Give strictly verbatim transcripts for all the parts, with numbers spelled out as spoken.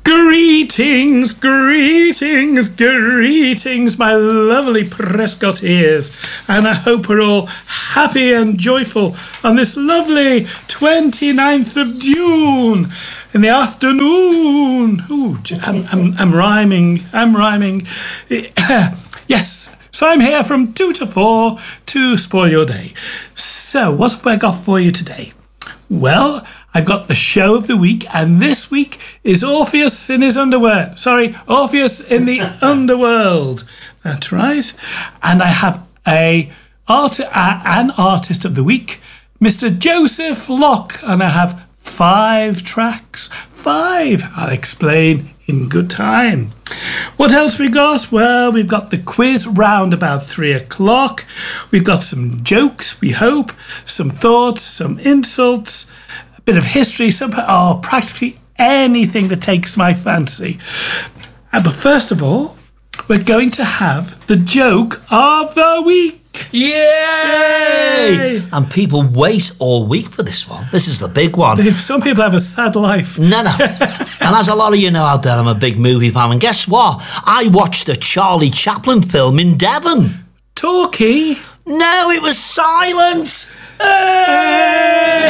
Greetings, greetings, greetings, my lovely Prescottiers. And I hope we're all happy and joyful on this lovely twenty-ninth of June in the afternoon. Ooh, I'm, I'm, I'm rhyming, I'm rhyming. Yes, so I'm here from two to four to spoil your day. So what have I got for you today? Well, I've got the show of the week, and this week is Orpheus in his underwear. Sorry, Orpheus in the underworld. That's right. And I have a art, uh, an artist of the week, Mister Joseph Locke, and I have five tracks. Five. I'll explain in good time. What else we got? Well, we've got the quiz round about three o'clock. We've got some jokes, we hope, some thoughts, some insults, a bit of history, some, oh, practically anything that takes my fancy. Uh, but first of all, we're going to have the joke of the week. Yay! Yay! And people wait all week for this one. This is the big one. Some people have a sad life. No, no. And as a lot of you know out there, I'm a big movie fan. And guess what? I watched a Charlie Chaplin film in Devon. Talkie? No, it was silent. Hey!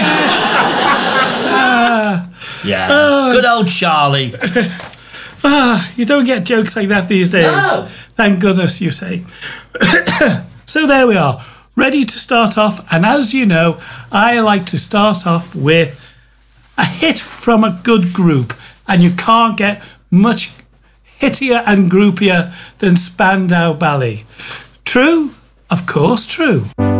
uh, yeah. Uh, Good old Charlie. Ah, you don't get jokes like that these days. No. Thank goodness, you say. So there we are, ready to start off. And as you know, I like to start off with a hit from a good group. And you can't get much hittier and groupier than Spandau Ballet. True? Of course, true.